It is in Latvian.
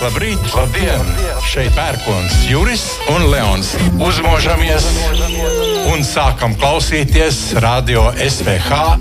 Labrīt, labdien! Šeit pērkons Juris un Leons. Uzmožamies un sākam klausīties Radio SVH